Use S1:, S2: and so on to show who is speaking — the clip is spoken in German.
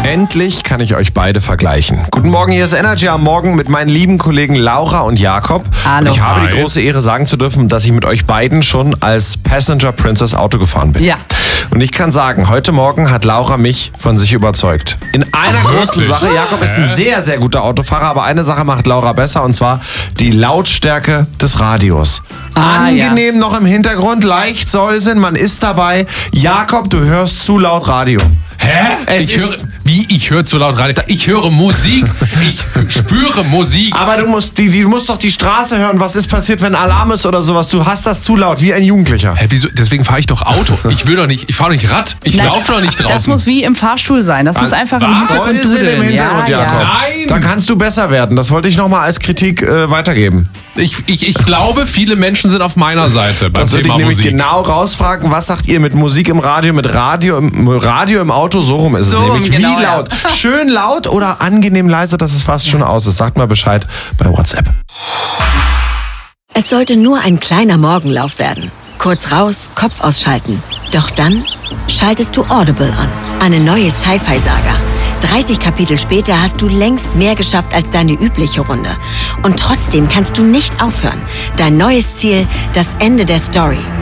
S1: Endlich kann ich euch beide vergleichen. Guten Morgen, hier ist Energy am Morgen mit meinen lieben Kollegen Laura und Jakob.
S2: Hallo.
S1: Und ich habe die
S3: Hi.
S1: große Ehre, sagen zu dürfen, dass ich mit euch beiden schon als Passenger Princess Auto gefahren bin.
S2: Ja.
S1: Und ich kann sagen, heute Morgen hat Laura mich von sich überzeugt. In einer großen
S3: wirklich?
S1: Sache. Jakob ist ein sehr, sehr guter Autofahrer, aber eine Sache macht Laura besser, und zwar die Lautstärke des Radios. Angenehm noch im Hintergrund, leicht säuseln, man ist dabei. Jakob, du hörst zu laut Radio.
S3: Hä? Ich höre zu laut Radio. Ich höre Musik. Ich spüre Musik.
S1: Aber du musst doch die Straße hören. Was ist passiert, wenn Alarm ist oder sowas? Du hast das zu laut, wie ein Jugendlicher.
S3: Hä, wieso? Deswegen fahre ich doch Auto. Ich fahre nicht Rad. Ich laufe doch nicht draußen.
S2: Das muss wie im Fahrstuhl sein. Das muss einfach im
S3: was?
S2: Hintergrund
S1: Säuseln
S2: dudeln.
S1: im Hintergrund,
S2: ja,
S1: Jakob.
S2: ja.
S3: Nein!
S1: Da kannst du besser werden. Das wollte ich nochmal als Kritik weitergeben.
S3: Ich glaube, viele Menschen sind auf meiner Seite beim
S1: Das würde ich
S3: Thema
S1: nämlich
S3: Musik.
S1: genau rausfragen. Was sagt ihr mit Musik im Radio, mit Radio im Auto? So rum ist es
S2: So rum,
S1: nämlich.
S2: genau,
S1: Wie laut? Schön laut oder angenehm leise, dass es fast schon aus ist? Sagt mal Bescheid bei WhatsApp.
S4: Es sollte nur ein kleiner Morgenlauf werden. Kurz raus, Kopf ausschalten. Doch dann schaltest du Audible an. Eine neue Sci-Fi-Saga. 30 Kapitel später hast du längst mehr geschafft als deine übliche Runde. Und trotzdem kannst du nicht aufhören. Dein neues Ziel, das Ende der Story.